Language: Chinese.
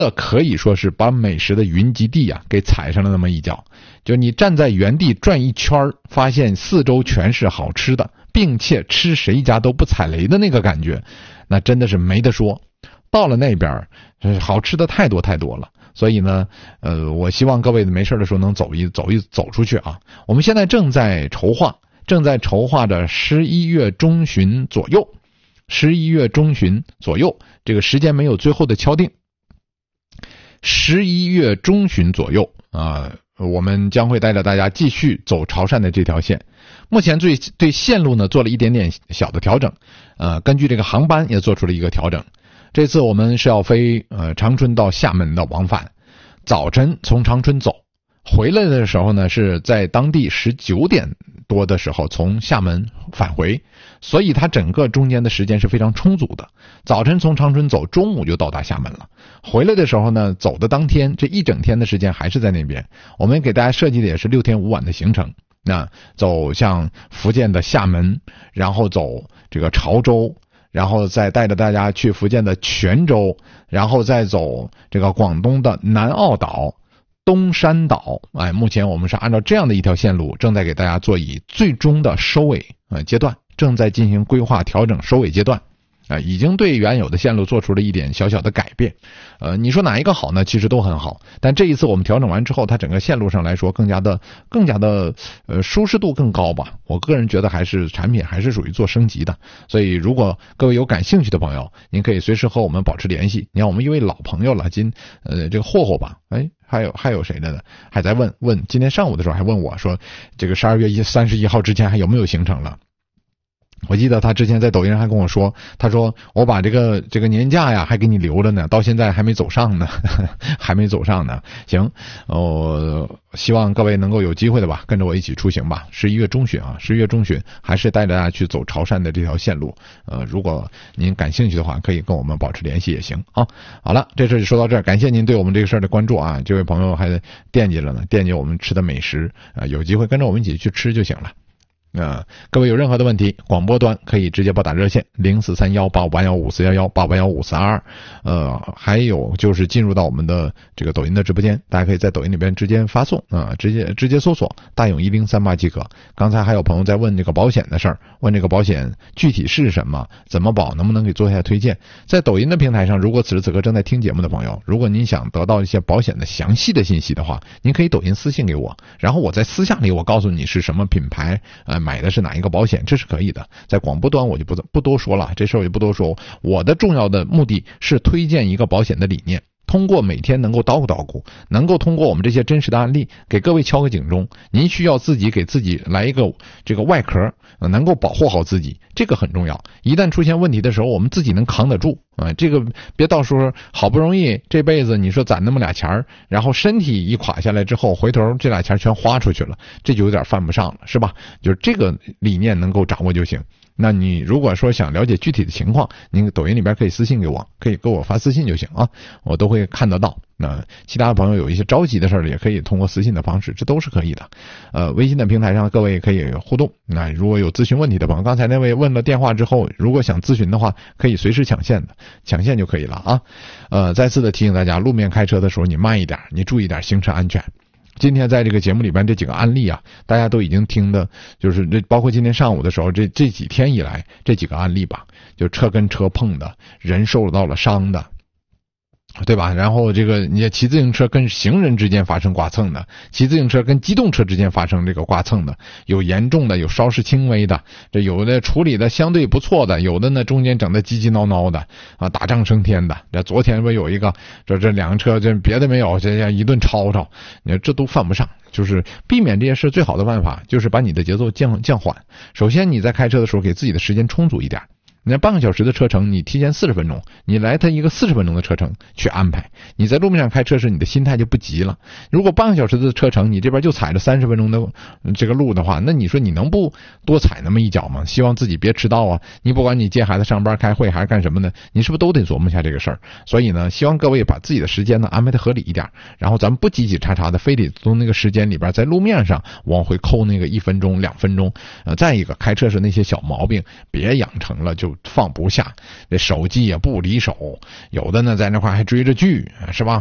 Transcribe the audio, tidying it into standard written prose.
可以说是把美食的云集地啊给踩上了那么一脚。就你站在原地转一圈，发现四周全是好吃的，并且吃谁家都不踩雷的那个感觉，那真的是没得说。到了那边好吃的太多太多了。所以呢我希望各位没事的时候能走出去啊。我们现在正在筹划的11月中旬左右，这个时间没有最后的敲定。11月中旬左右我们将会带着大家继续走潮汕的这条线。目前对线路呢做了一点点小的调整，根据这个航班也做出了一个调整。这次我们是要飞长春到厦门的往返，早晨从长春走，回来的时候呢是在当地19点多的时候从厦门返回，所以它整个中间的时间是非常充足的。早晨从长春走，中午就到达厦门了。回来的时候呢，走的当天这一整天的时间还是在那边。我们给大家设计的也是6天5晚的行程，那走向福建的厦门，然后走这个潮州，然后再带着大家去福建的泉州，然后再走这个广东的南澳岛、东山岛。目前我们是按照这样的一条线路，正在给大家做以最终的收尾阶段，正在进行规划调整收尾阶段。已经对原有的线路做出了一点小小的改变。你说哪一个好呢？其实都很好，但这一次我们调整完之后，它整个线路上来说更加的舒适度更高吧。我个人觉得产品还是属于做升级的。所以如果各位有感兴趣的朋友，您可以随时和我们保持联系。你看我们一位老朋友了，这个霍霍吧，还有谁的呢？还在问今天上午的时候还问我说，这个12月31号之前还有没有行程了？我记得他之前在抖音上还跟我说，他说我把这个年假呀还给你留着呢，到现在还没走上呢行，希望各位能够有机会的吧，跟着我一起出行吧。11月中旬还是带着大家去走潮汕的这条线路。如果您感兴趣的话，可以跟我们保持联系也行啊。好了，这事就说到这儿，感谢您对我们这个事儿的关注啊。这位朋友还惦记我们吃的美食有机会跟着我们一起去吃就行了。各位有任何的问题，广播端可以直接拨打热线0431854118815422。还有就是进入到我们的这个抖音的直播间，大家可以在抖音里边直接发送直接搜索大勇1038即可。刚才还有朋友在问这个保险的事儿，问这个保险具体是什么，怎么保，能不能给做一下推荐。在抖音的平台上，如果此时此刻正在听节目的朋友，如果您想得到一些保险的详细的信息的话，您可以抖音私信给我，然后我在私下里我告诉你是什么品牌，买的是哪一个保险，这是可以的。在广播端我就不多说了，这事儿我就不多说。我的重要的目的是推荐一个保险的理念，通过每天能够捣鼓，能够通过我们这些真实的案例给各位敲个警钟。您需要自己给自己来一个这个外壳，能够保护好自己，这个很重要。一旦出现问题的时候，我们自己能扛得住这个别到时候好不容易这辈子你说攒那么俩钱，然后身体一垮下来之后，回头这俩钱全花出去了，这就有点犯不上了，是吧？就是这个理念能够掌握就行。那你如果说想了解具体的情况，您抖音里边可以私信给我，可以给我发私信就行啊，我都会看得到。那其他的朋友有一些着急的事儿，也可以通过私信的方式，这都是可以的。微信的平台上各位可以互动。那如果有咨询问题的朋友，刚才那位问了电话之后，如果想咨询的话，可以随时抢线就可以了啊。再次的提醒大家，路面开车的时候你慢一点，你注意点行车安全。今天在这个节目里边这几个案例大家都已经听的，就是包括今天上午的时候这几天以来这几个案例吧，就车跟车碰的，人受到了伤的，对吧？然后这个你骑自行车跟行人之间发生刮蹭的，骑自行车跟机动车之间发生这个刮蹭的，有严重的，有稍事轻微的，这有的处理的相对不错的，有的呢中间整的叽叽挠挠的打仗升天的。这昨天不有一个这两个车这别的没有，这样一顿吵，你说这都犯不上。就是避免这些事最好的办法就是把你的节奏降缓。首先你在开车的时候给自己的时间充足一点。那半个小时的车程，你提前40分钟，你来它一个40分钟的车程去安排。你在路面上开车时，你的心态就不急了。如果半个小时的车程，你这边就踩着30分钟的这个路的话，那你说你能不多踩那么一脚吗？希望自己别迟到啊！你不管你接孩子上班、开会还是干什么的，你是不是都得琢磨一下这个事儿？所以呢，希望各位把自己的时间呢安排的合理一点，然后咱们不挤挤叉叉的，非得从那个时间里边在路面上往回扣那个1分钟、2分钟。再一个，开车时那些小毛病别养成了，就就放不下，这手机也不离手，有的呢在那块还追着剧，是吧？